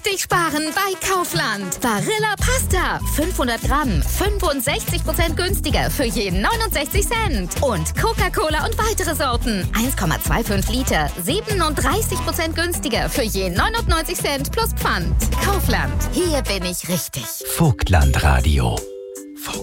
richtig sparen bei Kaufland. Barilla Pasta, 500 Gramm, 65% günstiger für jeden 69 Cent. Und Coca-Cola und weitere Sorten, 1,25 Liter, 37% günstiger für jeden 99 Cent plus Pfand. Kaufland, hier bin ich richtig. Vogtland Radio.